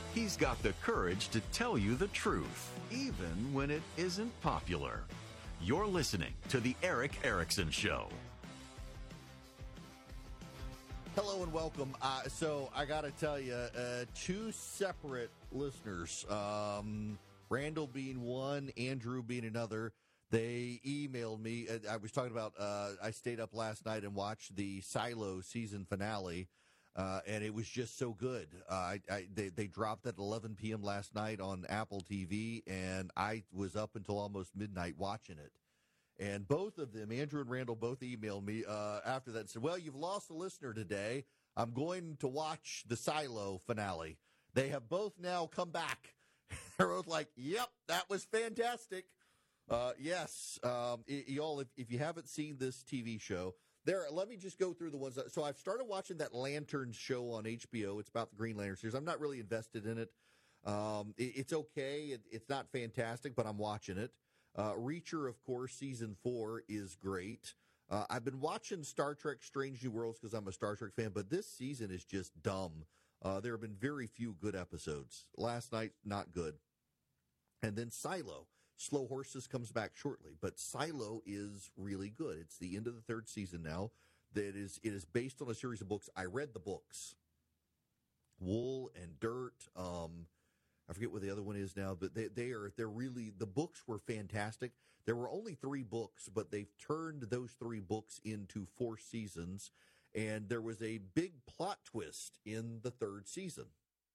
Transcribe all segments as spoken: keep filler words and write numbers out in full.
He's got the courage to tell you the truth, even when it isn't popular. You're listening to The Erick Erickson Show. Hello and welcome. Uh, so I got to tell you, uh, two separate listeners, um, Randall being one, Andrew being another, they emailed me. I was talking about, uh, I stayed up last night and watched the Silo season finale. Uh, and it was just so good. Uh, I, I, they, they dropped at eleven p.m. last night on Apple T V, and I was up until almost midnight watching it. And both of them, Andrew and Randall, both emailed me uh, after that and said, well, you've lost a listener today. I'm going to watch the Silo finale. They have both now come back. They're both like, yep, that was fantastic. Uh, yes, um, y- y'all, if, if you haven't seen this T V show, There, let me just go through the ones. That, so I've started watching that Lanterns show on H B O. It's about the Green Lantern series. I'm not really invested in it. Um, it it's okay. It, it's not fantastic, but I'm watching it. Uh, Reacher, of course, season four is great. Uh, I've been watching Star Trek Strange New Worlds because I'm a Star Trek fan, but this season is just dumb. Uh, there have been very few good episodes. Last night, not good. And then Silo. Slow Horses comes back shortly, but Silo is really good. It's the end of the third season now. That is, it is based on a series of books. I read the books, Wool and Dirt. Um, I forget what the other one is now, but they they are they're really the books were fantastic. There were only three books, but they've turned those three books into four seasons, and there was a big plot twist in the third season.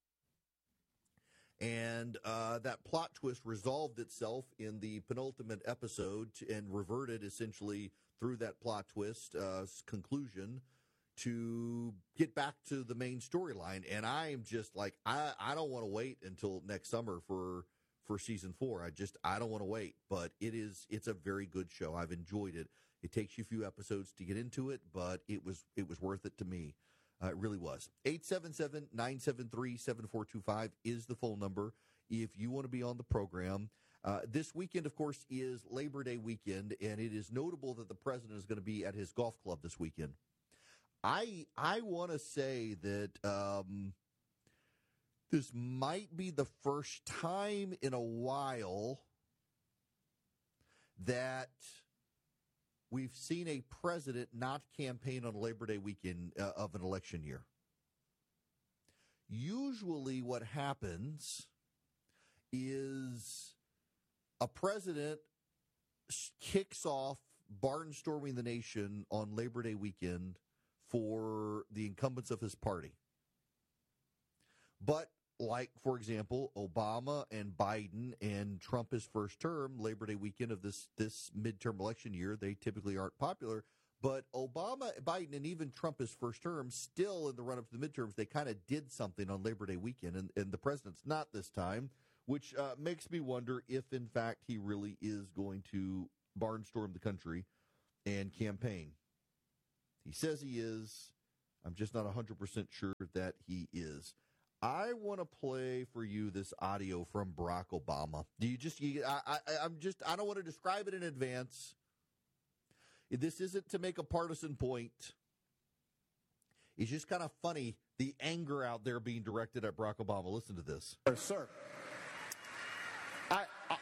And uh, that plot twist resolved itself in the penultimate episode and reverted essentially through that plot twist uh, conclusion to get back to the main storyline. And I am just like, I, I don't want to wait until next summer for for season four. I just, I don't want to wait. But it is, it's a very good show. I've enjoyed it. It takes you a few episodes to get into it, but it was it was worth it to me. Uh, it really was. eight seven seven, nine seven three, seven four two five is the phone number if you want to be on the program. Uh, this weekend, of course, is Labor Day weekend, and it is notable that the president is going to be at his golf club this weekend. I I want to say that um, this might be the first time in a while that we've seen a president not campaign on Labor Day weekend uh, of an election year. Usually what happens is a president kicks off barnstorming the nation on Labor Day weekend for the incumbents of his party. But like, for example, Obama and Biden and Trump his first term, Labor Day weekend of this this midterm election year, they typically aren't popular. But Obama, Biden, and even Trump his first term, still in the run-up to the midterms, they kind of did something on Labor Day weekend, and, and the president's not this time, which uh, makes me wonder if, in fact, he really is going to barnstorm the country and campaign. He says he is. I'm just not one hundred percent sure that he is. I want to play for you this audio from Barack Obama. Do you just? You, I, I, I'm just. I don't want to describe it in advance. This isn't to make a partisan point. It's just kind of funny the anger out there being directed at Barack Obama. Listen to this, sir. I, I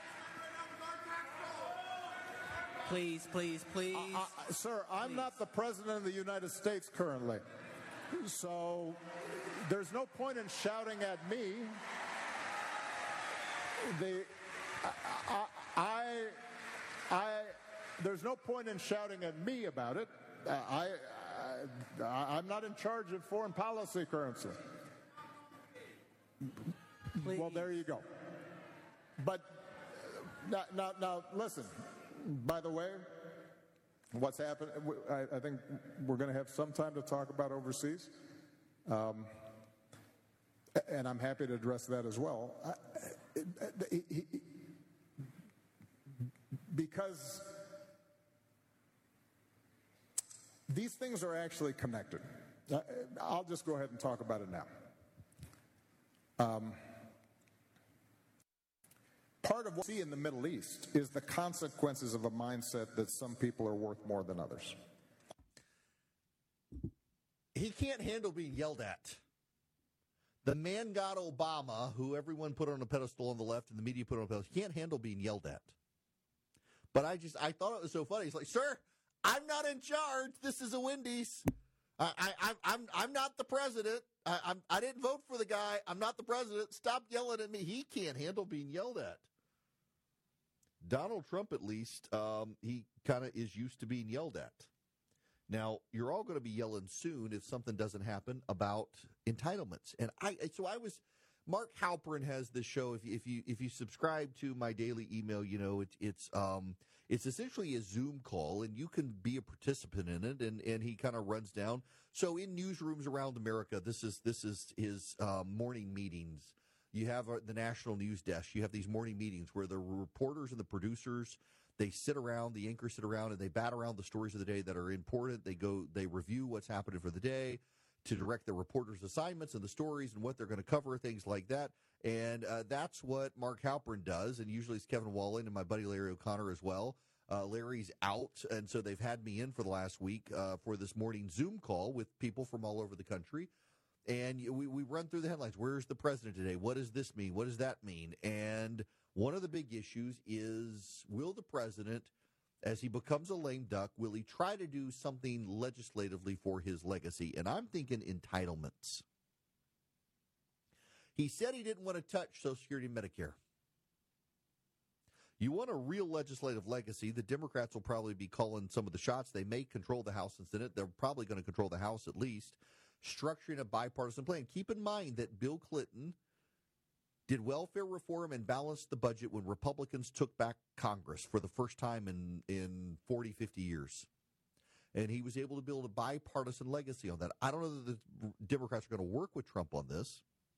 please, please, please, I, I, sir. I'm please. not the president of the United States currently. So there's no point in shouting at me. The I, I, I there's no point in shouting at me about it. Uh, I, I I'm not in charge of foreign policy currently. Please. Well, there you go. But now, now, now listen. By the way, what's happened, I, I think we're going to have some time to talk about overseas. Um, and I'm happy to address that as well. I, he, he, because these things are actually connected. I'll just go ahead and talk about it now. Um, Part of what we see in the Middle East is the consequences of a mindset that some people are worth more than others. He can't handle being yelled at. The man got Obama, who everyone put on a pedestal on the left and the media put on a pedestal. He can't handle being yelled at. But I just, I thought it was so funny. He's like, sir, I'm not in charge. This is a Wendy's. I, I, I'm, I'm not the president. I, I'm, I didn't vote for the guy. I'm not the president. Stop yelling at me. He can't handle being yelled at. Donald Trump, at least, um, he kind of is used to being yelled at. Now, you're all going to be yelling soon if something doesn't happen about entitlements. And I, so I was, Mark Halperin has this show. If you, if you, if you subscribe to my daily email, you know, it, it's, um, it's essentially a Zoom call, and you can be a participant in it. And, and he kind of runs down. So in newsrooms around America, this is, this is his um, morning meetings. You have uh, the national news desk. You have these morning meetings where the reporters and the producers, they sit around, the anchors sit around, and they bat around the stories of the day that are important. They go, they review what's happening for the day to direct the reporters' assignments and the stories and what they're going to cover, things like that. And uh, that's what Mark Halperin does, and usually it's Kevin Wallen and my buddy Larry O'Connor as well. Uh, Larry's out, and so they've had me in for the last week uh, for this morning Zoom call with people from all over the country. And we, we run through the headlines. Where's the president today? What does this mean? What does that mean? And one of the big issues is, will the president, as he becomes a lame duck, will he try to do something legislatively for his legacy? And I'm thinking entitlements. He said he didn't want to touch Social Security and Medicare. You want a real legislative legacy, the Democrats will probably be calling some of the shots. They may control the House and Senate. They're probably going to control the House at least. Structuring a bipartisan plan. Keep in mind that Bill Clinton did welfare reform and balanced the budget when Republicans took back Congress for the first time in, in forty, fifty years. And he was able to build a bipartisan legacy on that. I don't know that the Democrats are going to work with Trump on this,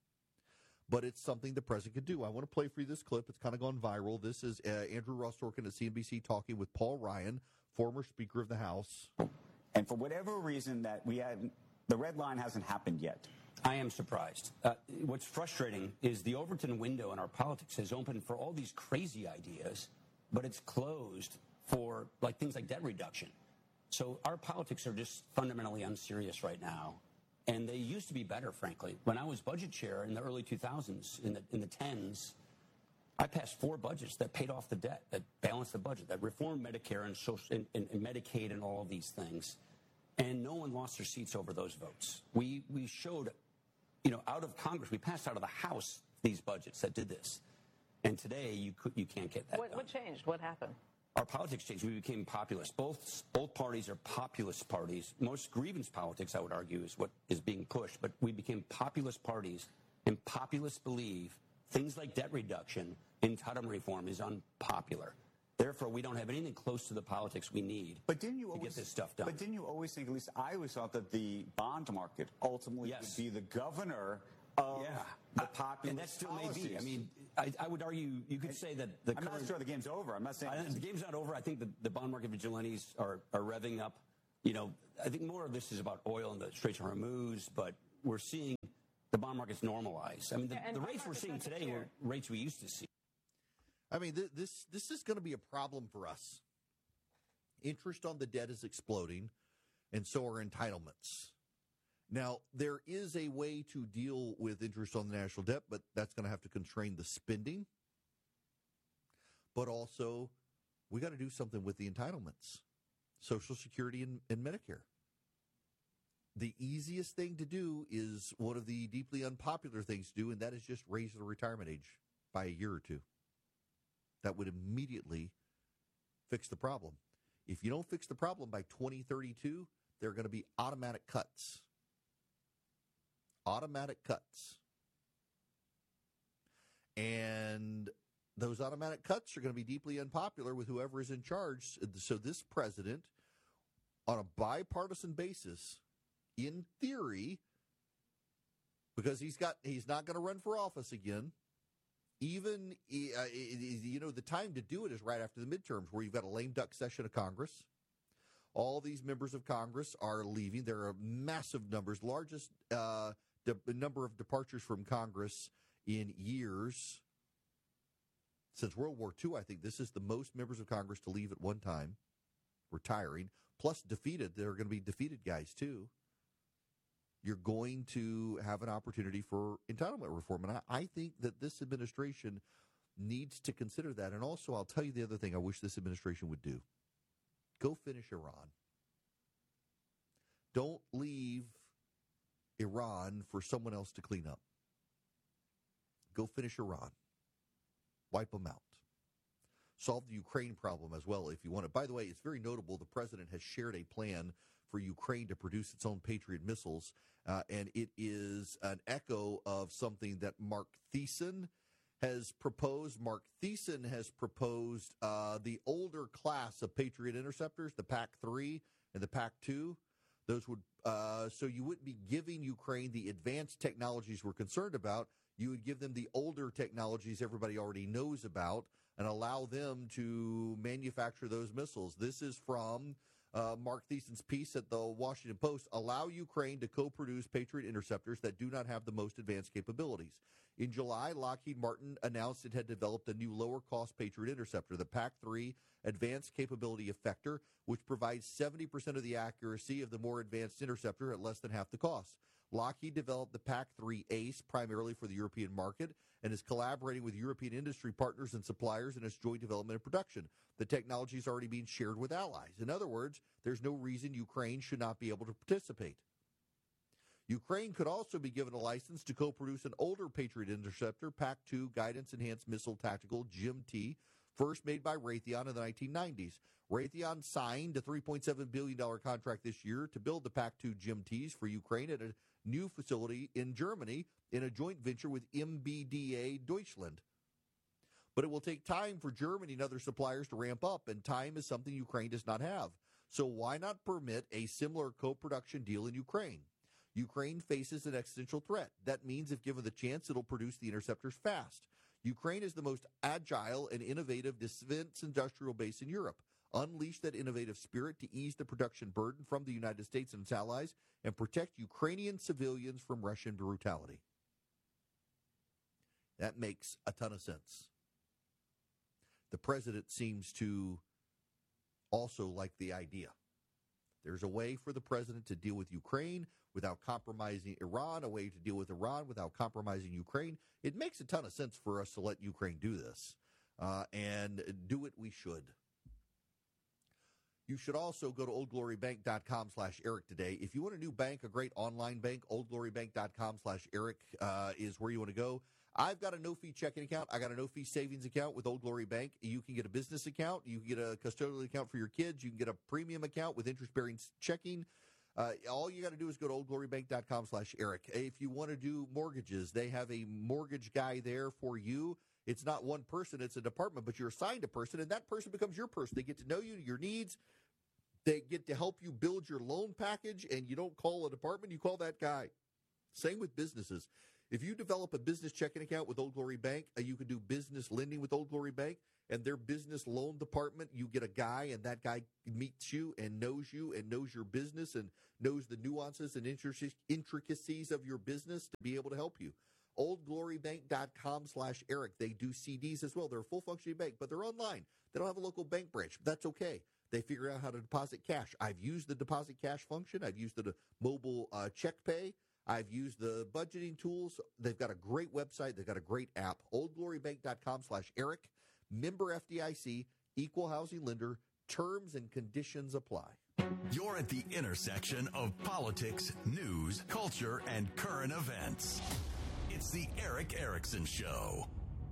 but it's something the president could do. I want to play for you this clip. It's kind of gone viral. This is uh, Andrew Ross Sorkin at C N B C talking with Paul Ryan, former Speaker of the House. And for whatever reason that we haven't, the red line hasn't happened yet. I am surprised. Uh, what's frustrating is the Overton window in our politics has opened for all these crazy ideas, but it's closed for like things like debt reduction. So our politics are just fundamentally unserious right now. And they used to be better, frankly. When I was budget chair in the early two thousands, in the, in the tens, I passed four budgets that paid off the debt, that balanced the budget, that reformed Medicare and, social, and, and, and Medicaid and all of these things. And no one lost their seats over those votes. We we showed, you know, out of Congress, we passed out of the House these budgets that did this. And today you could you can't get that What, done. what changed? What happened? Our politics changed. We became populist. Both both parties are populist parties. Most grievance politics, I would argue, is what is being pushed. But we became populist parties, and populists believe things like debt reduction, entitlement reform is unpopular. Therefore, we don't have anything close to the politics we need But didn't you to always, get this stuff done. But didn't you always think, at least I always thought, that the bond market ultimately Yes. would be the governor of Yeah. the Uh, populist and that still policies. may be. I mean, I, I would argue you could say that the I'm current... not sure the game's over. I'm not saying... I, the game's not over. I think the, the bond market vigilantes are, are revving up. You know, I think more of this is about oil and the Straits of Hormuz, but we're seeing the bond markets normalize. I mean, the, Yeah, and the bond rates we're markets seeing don't today disappear. were rates we used to see. I mean, th- this this is going to be a problem for us. Interest on the debt is exploding, and so are entitlements. Now, there is a way to deal with interest on the national debt, but that's going to have to constrain the spending. But also, we got to do something with the entitlements, Social Security and, and Medicare. The easiest thing to do is one of the deeply unpopular things to do, and that is just raise the retirement age by a year or two. That would immediately fix the problem. If you don't fix the problem by twenty thirty-two, there are going to be automatic cuts. Automatic cuts. And those automatic cuts are going to be deeply unpopular with whoever is in charge. So this president, on a bipartisan basis, in theory, because he's got he's not going to run for office again, even, uh, you know, the time to do it is right after the midterms, where you've got a lame duck session of Congress. All these members of Congress are leaving. There are massive numbers, largest uh, de- number of departures from Congress in years. Since World War Two, I think this is the most members of Congress to leave at one time, retiring, plus defeated. There are going to be defeated guys, too. you're going to have an opportunity for entitlement reform. And I, I think that this administration needs to consider that. And also, I'll tell you the other thing I wish this administration would do. Go finish Iran. Don't leave Iran for someone else to clean up. Go finish Iran. Wipe them out. Solve the Ukraine problem as well if you want it. By the way, it's very notable the president has shared a plan for Ukraine to produce its own Patriot missiles, uh, and it is an echo of something that Mark Thiessen has proposed. Mark Thiessen has proposed uh, the older class of Patriot interceptors, the P A C three and the P A C two. Those would uh, so you wouldn't be giving Ukraine the advanced technologies we're concerned about. You would give them the older technologies everybody already knows about and allow them to manufacture those missiles. This is from uh, Mark Thiessen's piece at the Washington Post. Allow Ukraine to co-produce Patriot interceptors that do not have the most advanced capabilities. In July, Lockheed Martin announced it had developed a new lower-cost Patriot interceptor, the P A C three Advanced Capability Effector, which provides seventy percent of the accuracy of the more advanced interceptor at less than half the cost. Lockheed developed the P A C three ACE primarily for the European market and is collaborating with European industry partners and suppliers in its joint development and production. The technology is already being shared with allies. In other words, there's no reason Ukraine should not be able to participate. Ukraine could also be given a license to co-produce an older Patriot interceptor, P A C two Guidance Enhanced Missile Tactical, G M T, first made by Raytheon in the nineteen nineties. Raytheon signed a three point seven billion dollars contract this year to build the P A C two G M Ts for Ukraine at a new facility in Germany in a joint venture with M B D A Deutschland. But it will take time for Germany and other suppliers to ramp up, and time is something Ukraine does not have. So why not permit a similar co-production deal in Ukraine? Ukraine faces an existential threat. That means if given the chance, it'll produce the interceptors fast. Ukraine is the most agile and innovative defense industrial base in Europe. Unleash that innovative spirit to ease the production burden from the United States and its allies and protect Ukrainian civilians from Russian brutality. That makes a ton of sense. The president seems to also like the idea. There's a way for the president to deal with Ukraine without compromising Iran, a way to deal with Iran without compromising Ukraine. It makes a ton of sense for us to let Ukraine do this, uh, and do it we should. You should also go to oldglorybank.com slash Eric today. If you want a new bank, a great online bank, oldglorybank.com slash Eric uh, is where you want to go. I've got a no-fee checking account. I got a no-fee savings account with Old Glory Bank. You can get a business account. You can get a custodial account for your kids. You can get a premium account with interest-bearing checking. Uh, all you got to do is go to oldglorybank.com slash Eric. If you want to do mortgages, they have a mortgage guy there for you. It's not one person, it's a department, but you're assigned a person, and that person becomes your person. They get to know you, your needs. They get to help you build your loan package, and you don't call a department, you call that guy. Same with businesses. If you develop a business checking account with Old Glory Bank, uh, you can do business lending with Old Glory Bank, and their business loan department, you get a guy, and that guy meets you and knows you and knows your business and knows the nuances and intricacies of your business to be able to help you. oldglorybank.com slash Eric. They do C Ds as well. They're a full-functioning bank, but they're online. They don't have a local bank branch. But that's okay. They figure out how to deposit cash. I've used the deposit cash function. I've used the mobile uh, check pay. I've used the budgeting tools. They've got a great website. They've got a great app. oldglorybank.com slash Eric. Member F D I C, equal housing lender. Terms and conditions apply. You're at the intersection of politics, news, culture, and current events. It's the Erick Erickson Show.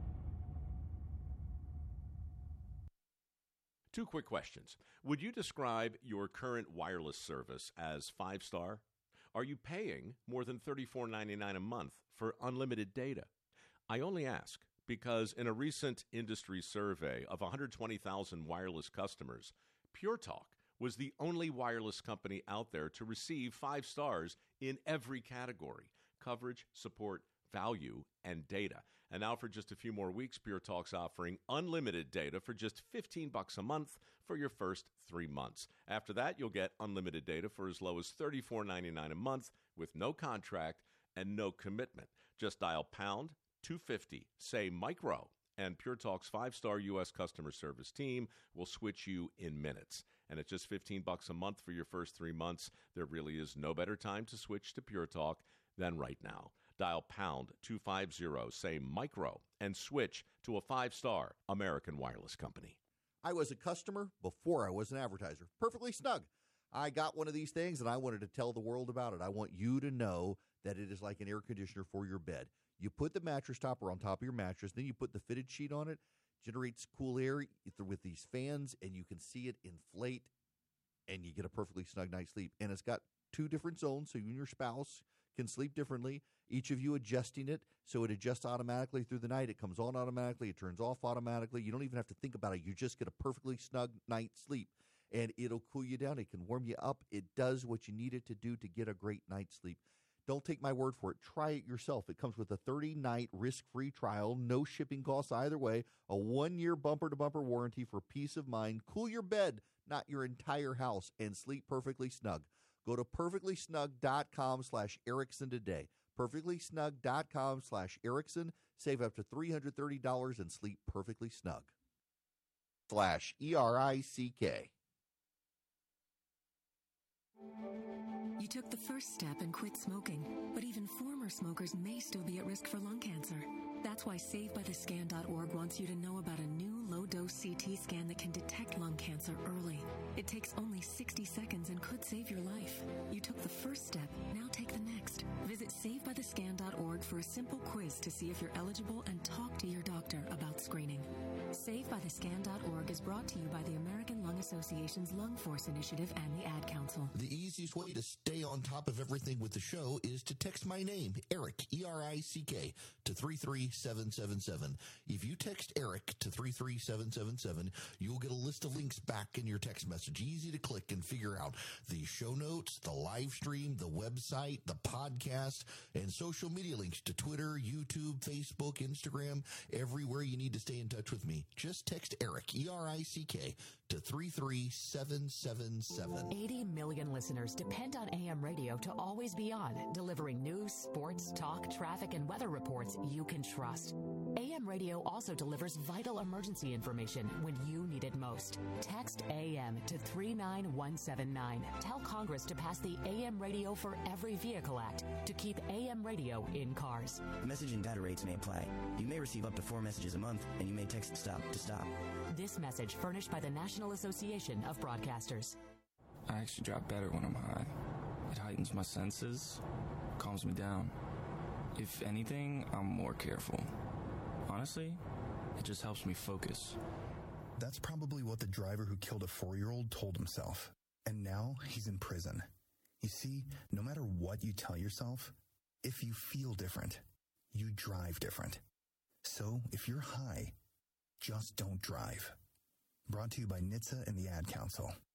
Two quick questions. Would you describe your current wireless service as five-star? Are you paying more than thirty-four ninety-nine a month for unlimited data? I only ask because in a recent industry survey of one hundred twenty thousand wireless customers, Pure Talk was the only wireless company out there to receive five stars in every category: coverage, support, value, and data. And now for just a few more weeks, Pure Talk's offering unlimited data for just fifteen bucks a month for your first three months. After that, you'll get unlimited data for as low as thirty-four ninety-nine a month with no contract and no commitment. Just dial pound two fifty, say micro, And Pure Talk's five-star U S customer service team will switch you in minutes. And at just fifteen bucks a month for your first three months, there really is no better time to switch to Pure Talk than right now. Dial pound two fifty, say micro, and switch to a five-star American Wireless company. I was a customer before I was an advertiser. Perfectly Snug. I got one of these things, and I wanted to tell the world about it. I want you to know that it is like an air conditioner for your bed. You put the mattress topper on top of your mattress, then you put the fitted sheet on it, generates cool air with these fans, and you can see it inflate, and you get a perfectly snug night's sleep. And it's got two different zones, so you and your spouse can sleep differently, each of you adjusting it so it adjusts automatically through the night. It comes on automatically. It turns off automatically. You don't even have to think about it. You just get a perfectly snug night's sleep, and it'll cool you down. It can warm you up. It does what you need it to do to get a great night's sleep. Don't take my word for it. Try it yourself. It comes with a thirty-night risk-free trial, no shipping costs either way, a one-year bumper-to-bumper warranty for peace of mind. Cool your bed, not your entire house, and sleep perfectly snug. Go to perfectlysnug.com slash Erickson today. perfectlysnug.com slash Erickson. Save up to three hundred thirty dollars and sleep perfectly snug. Slash E R I C K. You took the first step and quit smoking, but even former smokers may still be at risk for lung cancer. That's why Save By The Scan dot org wants you to know about a new low-dose C T scan that can detect lung cancer early. It takes only sixty seconds and could save your life. You took the first step, now take the next. Visit Save By The Scan dot org for a simple quiz to see if you're eligible and talk to your doctor about screening. Save By The Scan dot org is brought to you by the American Lung Association's Lung Force Initiative and the Ad Council. The easiest way to stay on top of everything with the show is to text my name, Eric, E R I C K, to three three seven seven seven. If you text Eric to three three seven seven seven, you'll get a list of links back in your text message. Easy to click and figure out the show notes, the live stream, the website, the podcast, and social media links to Twitter, YouTube, Facebook, Instagram, everywhere you need to stay in touch with me. Just text Eric, E R I C K, to three three seven seven seven. eighty million listeners depend on A M radio to always be on, delivering news, sports, talk, traffic, and weather reports you can trust. A M radio also delivers vital emergency information when you need it most. Text A M to three nine one seven nine. Tell Congress to pass the A M Radio for Every Vehicle Act to keep A M radio in cars. Message and data rates may apply. You may receive up to four messages a month, and you may text STOP to stop. This message furnished by the National Association of Broadcasters. I actually drop better when I'm high. It heightens my senses, calms me down. If anything, I'm more careful. Honestly, it just helps me focus. That's probably what the driver who killed a four-year-old told himself. And now he's in prison. You see, no matter what you tell yourself, if you feel different, you drive different. So if you're high, just don't drive. Brought to you by N H T S A and the Ad Council.